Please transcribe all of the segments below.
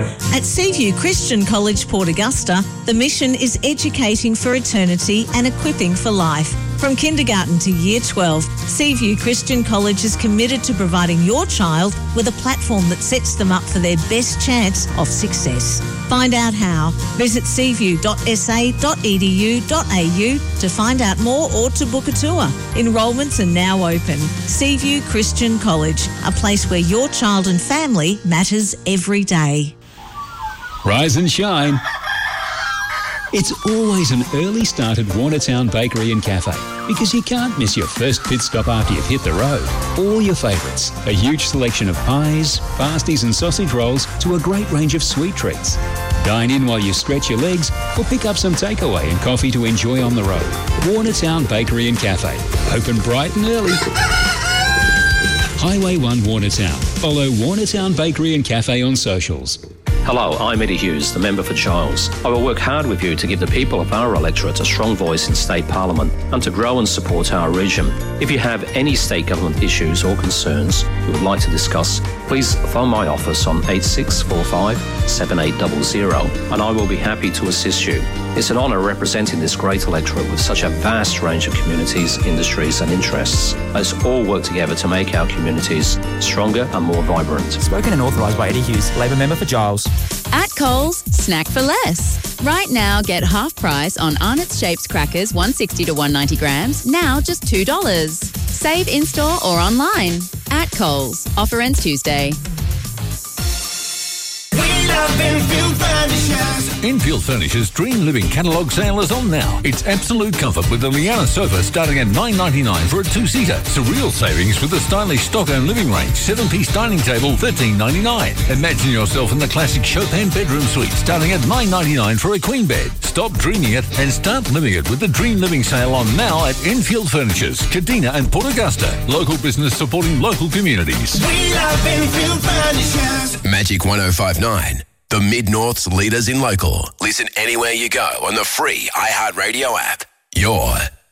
At Seaview Christian College, Port Augusta, the mission is educating for eternity and equipping for life. From kindergarten to year 12, Seaview Christian College is committed to providing your child with a platform that sets them up for their best chance of success. Find out how. Visit seaview.sa.edu.au to find out more or to book a tour. Enrolments are now open. Seaview Christian College, a place where your child and family matters every day. Rise and shine. It's always an early start at Warnertown Bakery and Cafe because you can't miss your first pit stop after you've hit the road. All your favourites, a huge selection of pies, pasties and sausage rolls to a great range of sweet treats. Dine in while you stretch your legs or pick up some takeaway and coffee to enjoy on the road. Warnertown Bakery and Cafe, open bright and early. Highway 1 Warnertown. Follow Warnertown Bakery and Cafe on socials. Hello, I'm Eddie Hughes, the member for Giles. I will work hard with you to give the people of our electorate a strong voice in State Parliament and to grow and support our region. If you have any state government issues or concerns you would like to discuss, please phone my office on 8645 7800 and I will be happy to assist you. It's an honour representing this great electorate with such a vast range of communities, industries and interests. Let's all work together to make our communities stronger and more vibrant. Spoken and authorised by Eddie Hughes, Labor member for Giles. At Coles, snack for less. Right now, get half price on Arnott's Shapes crackers, 160 to 190 grams, now just $2. Save in-store or online. At Coles. Offer ends Tuesday. Enfield Furniture's Dream Living catalogue sale is on now. It's absolute comfort with the Liana sofa starting at $9.99 for a two-seater. Surreal savings with the stylish Stockholm living range, 7-piece dining table, $13.99. Imagine yourself in the classic Chopin bedroom suite starting at $9.99 for a queen bed. Stop dreaming it and start living it with the Dream Living sale on now at Enfield Furniture's, Kadina and Port Augusta. Local business supporting local communities. We love Enfield Furnitures. Magic 105.9. The Mid-North's leaders in local. Listen anywhere you go on the free iHeartRadio app. Your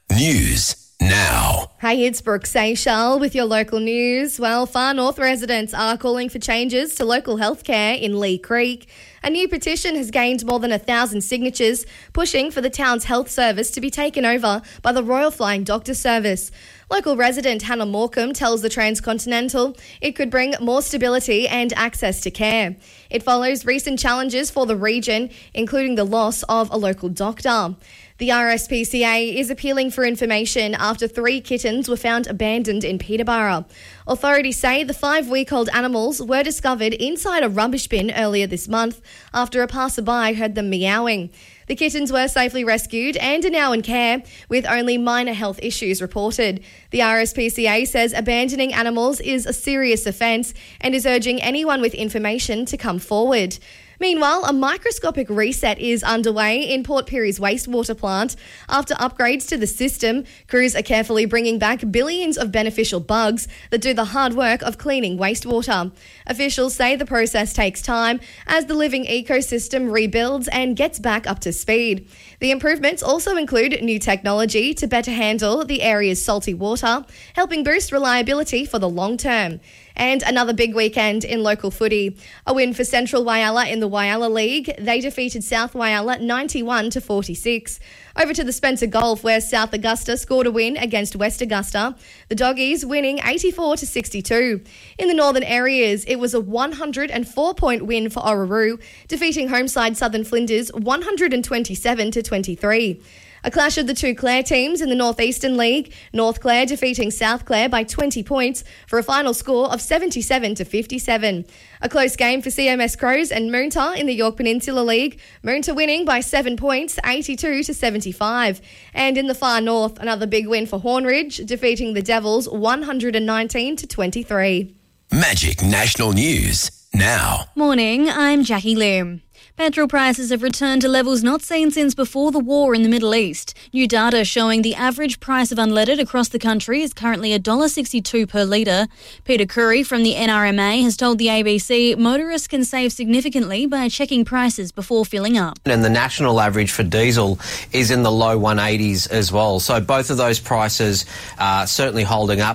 news now. Hey, it's Brooke Seychelles with your local news. Well, Far North residents are calling for changes to local healthcare in Lee Creek. A new petition has gained more than 1,000 signatures, pushing for the town's health service to be taken over by the Royal Flying Doctor Service. Local resident Hannah Morecambe tells the Transcontinental it could bring more stability and access to care. It follows recent challenges for the region, including the loss of a local doctor. The RSPCA is appealing for information after 3 kittens were found abandoned in Peterborough. Authorities say the 5-week-old animals were discovered inside a rubbish bin earlier this month after a passerby heard them meowing. The kittens were safely rescued and are now in care, with only minor health issues reported. The RSPCA says abandoning animals is a serious offence and is urging anyone with information to come forward. Meanwhile, a microscopic reset is underway in Port Pirie's wastewater plant. After upgrades to the system, crews are carefully bringing back billions of beneficial bugs that do the hard work of cleaning wastewater. Officials say the process takes time as the living ecosystem rebuilds and gets back up to speed. The improvements also include new technology to better handle the area's salty water, helping boost reliability for the long term. And another big weekend in local footy. A win for Central Whyalla in the Whyalla League. They defeated South Whyalla 91-46. Over to the Spencer Golf, where South Augusta scored a win against West Augusta. The Doggies winning 84-62. In the northern areas, it was a 104-point win for Orroroo, defeating homeside Southern Flinders 127-23. A clash of the two Clare teams in the Northeastern League, North Clare defeating South Clare by 20 points for a final score of 77-57. A close game for CMS Crows and Moonta in the Yorke Peninsula League, Moonta winning by 7 points, 82-75. And in the far north, another big win for Hornridge, defeating the Devils 119-23. Magic National News now. Morning, I'm Jackie Lim. Petrol prices have returned to levels not seen since before the war in the Middle East. New data showing the average price of unleaded across the country is currently $1.62 per litre. Peter Curry from the NRMA has told the ABC motorists can save significantly by checking prices before filling up. And the national average for diesel is in the low 180s as well. So both of those prices are certainly holding up.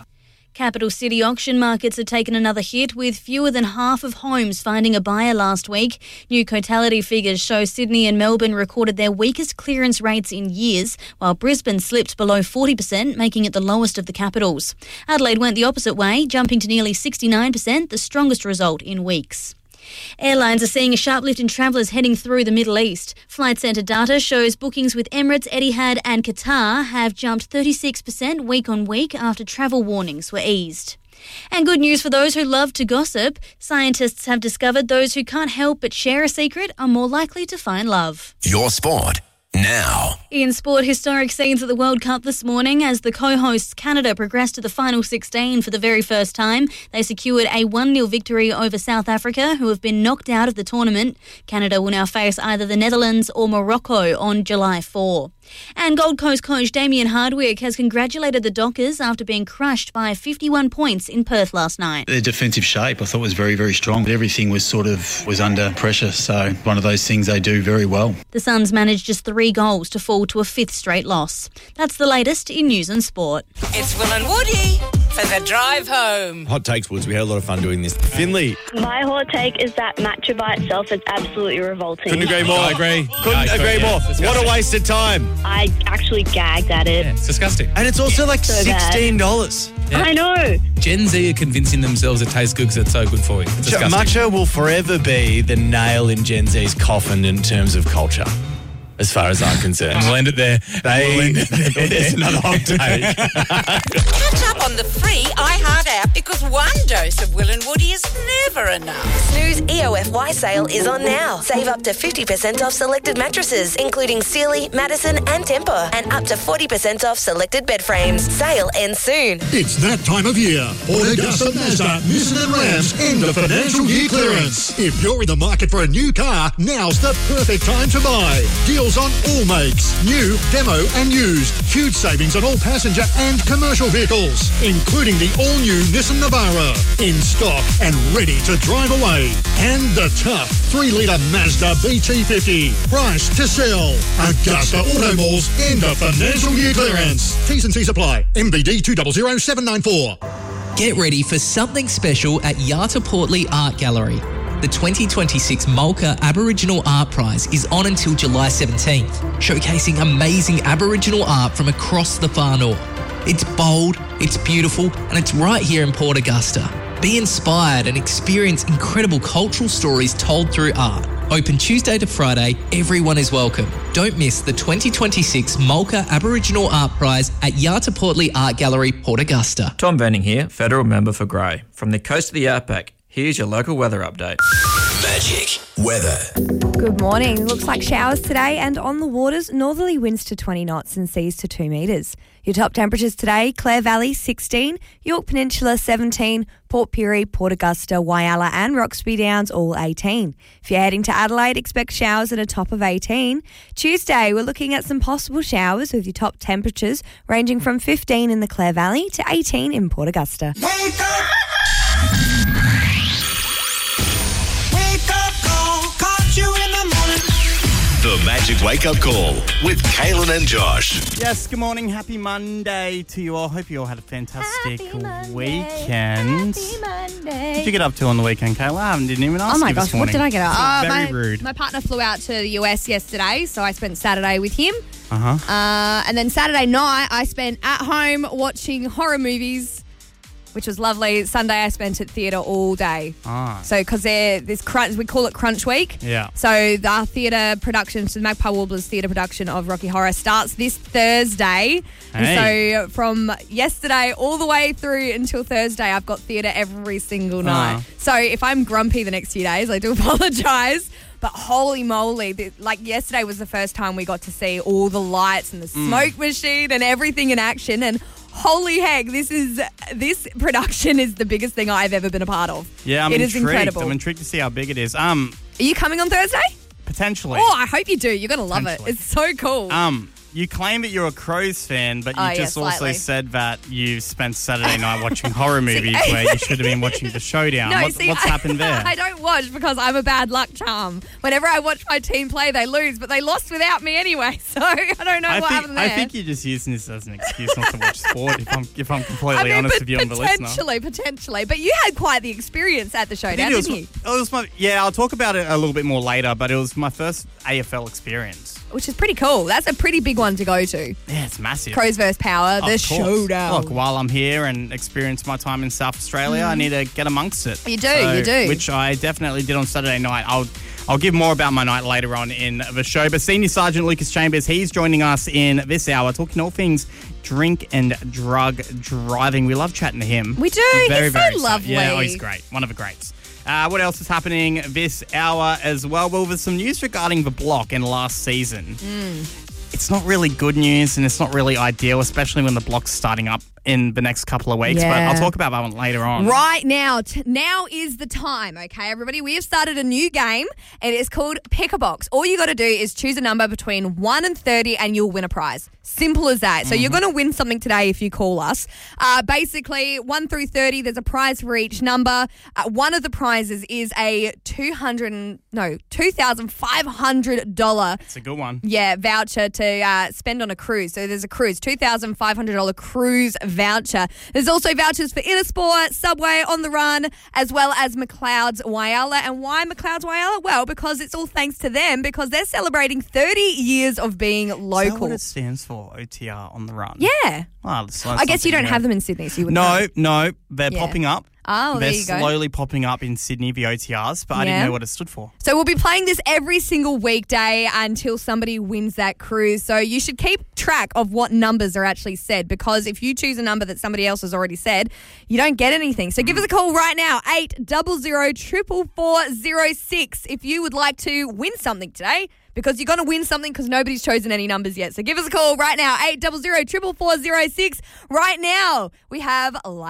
Capital city auction markets have taken another hit, with fewer than half of homes finding a buyer last week. New Cotality figures show Sydney and Melbourne recorded their weakest clearance rates in years, while Brisbane slipped below 40%, making it the lowest of the capitals. Adelaide went the opposite way, jumping to nearly 69%, the strongest result in weeks. Airlines are seeing a sharp lift in travellers heading through the Middle East. Flight Centre data shows bookings with Emirates, Etihad and Qatar have jumped 36% week on week after travel warnings were eased. And good news for those who love to gossip. Scientists have discovered those who can't help but share a secret are more likely to find love. Your sport now. In sport, historic scenes at the World Cup this morning as the co-hosts Canada progressed to the final 16 for the very first time. They secured a 1-0 victory over South Africa, who have been knocked out of the tournament. Canada will now face either the Netherlands or Morocco on July 4. And Gold Coast coach Damien Hardwick has congratulated the Dockers after being crushed by 51 points in Perth last night. Their defensive shape I thought was very, very strong. Everything was under pressure, so one of those things they do very well. The Suns managed just 3 goals to fall to a 5th straight loss. That's the latest in news and sport. It's Will and Woody for the drive home. Hot takes, Woods. We had a lot of fun doing this. Finley. My hot take is that matcha by itself is absolutely revolting. Couldn't agree more. I agree. Couldn't agree more. What a waste of time. I actually gagged at it. Yeah, it's disgusting. And it's also like so $16. Yeah. I know. Gen Z are convincing themselves it tastes good because it's so good for you. It's disgusting. Matcha will forever be the nail in Gen Z's coffin in terms of culture, as far as I'm concerned. We'll end it there. It's another hot take. Catch up on the free iHeart app because one dose of Will and Woody is never enough. Snooze EOFY sale is on now. Save up to 50% off selected mattresses, including Sealy, Madison and Tempur, and up to 40% off selected bed frames. Sale ends soon. It's that time of year. Port Augusta Mazda, Nissan and Rams end of financial year clearance. If you're in the market for a new car, now's the perfect time to buy. Deals on all makes, new, demo and used. Huge savings on all passenger and commercial vehicles, including the all-new Nissan Navara. In stock and ready to drive away. And the tough 3-litre Mazda BT50. Price to sell. Augusta Auto Malls end of financial year clearance. T's and C's apply. MBD 200794. Get ready for something special at Yata Portley Art Gallery. The 2026 Mulca Aboriginal Art Prize is on until July 17th, showcasing amazing Aboriginal art from across the far north. It's bold, it's beautiful, and it's right here in Port Augusta. Be inspired and experience incredible cultural stories told through art. Open Tuesday to Friday, everyone is welcome. Don't miss the 2026 Mulca Aboriginal Art Prize at Yata Portley Art Gallery, Port Augusta. Tom Banning here, Federal Member for Grey. From the coast of the Outback, here's your local weather update. Magic weather. Good morning. Looks like showers today and on the waters, northerly winds to 20 knots and seas to 2 metres. Your top temperatures today, Clare Valley 16, York Peninsula 17, Port Pirie, Port Augusta, Whyalla and Roxby Downs all 18. If you're heading to Adelaide, expect showers at a top of 18. Tuesday, we're looking at some possible showers with your top temperatures ranging from 15 in the Clare Valley to 18 in Port Augusta. Wake up! Wake up call, caught you in the morning. The Magic Wake Up Call with Kaylin and Josh. Yes, good morning. Happy Monday to you all. Hope you all had a fantastic weekend. Happy Monday. What did you get up to on the weekend, Kayla? I didn't even ask you Oh my this gosh, morning. what did I get up? Very rude. My partner flew out to the US yesterday, so I spent Saturday with him. Uh-huh. And then Saturday night, I spent at home watching horror movies, which was lovely. Sunday, I spent at theatre all day. So, because this crunch, we call it Crunch Week. Yeah. So, the theatre production, so the Magpie Warblers theatre production of Rocky Horror starts this Thursday. Hey. And so, from yesterday all the way through until Thursday, I've got theatre every single night. So, if I'm grumpy the next few days, I do apologise. But holy moly, like yesterday was the first time we got to see all the lights and the smoke machine and everything in action. And holy heck, this production is the biggest thing I've ever been a part of. Yeah, I'm It intrigued. is incredible. I'm intrigued to see how big it is. Are you coming on Thursday? Potentially. Oh, I hope you do. You're going to love it. It's so cool. You claim that you're a Crows fan, but you Oh, just yeah, also slightly. said that you spent Saturday night watching horror movies where you should have been watching The Showdown. No, What's happened there? I don't watch because I'm a bad luck charm. Whenever I watch my team play, they lose, but they lost without me anyway, so I don't know what happened there. I think you're just using this as an excuse not to watch sport, if I'm completely honest with you and the listener. Potentially. But you had quite the experience at the Showdown, didn't you? I'll talk about it a little bit more later, but it was my first AFL experience. Which is pretty cool. That's a pretty big one to go to. Yeah, it's massive. Crows versus Power, Of the course. Showdown. Look, while I'm here and experience my time in South Australia, I need to get amongst it. You do. Which I definitely did on Saturday night. I'll give more about my night later on in the show. But Senior Sergeant Lucas Chambers, he's joining us in this hour, talking all things drink and drug driving. We love chatting to him. We do. He's so lovely. Yeah, he's great. One of the greats. What else is happening this hour as well? Well, there's some news regarding the block in last season. It's not really good news and it's not really ideal, especially when the block's starting up in the next couple of weeks. Yeah. But I'll talk about that one later on. Right now. Now is the time, okay, everybody? We have started a new game, and it's called Pick a Box. All you got to do is choose a number between 1 and 30, and you'll win a prize. Simple as that. So you're going to win something today if you call us. Basically, 1 through 30, there's a prize for each number. One of the prizes is a $2,500. It's a good one. Yeah, voucher to spend on a cruise. So there's a cruise, $2,500 cruise voucher. There's also vouchers for Intersport, Subway, On the Run, as well as McLeod's Whyalla. And why McLeod's Whyalla? Well, because it's all thanks to them, because they're celebrating 30 years of being local. Is that what it stands for, OTR On the Run? Yeah. Well, I guess you don't have them in Sydney, so you wouldn't know. No, they're popping up. Oh, they're there you go. slowly popping up in Sydney, the OTRs, but I didn't know what it stood for. So we'll be playing this every single weekday until somebody wins that cruise. So you should keep track of what numbers are actually said, because if you choose a number that somebody else has already said, you don't get anything. So give us a call right now, 800-444-06, if you would like to win something today, because you're going to win something because nobody's chosen any numbers yet. So give us a call right now, 800-444-06. Right now, we have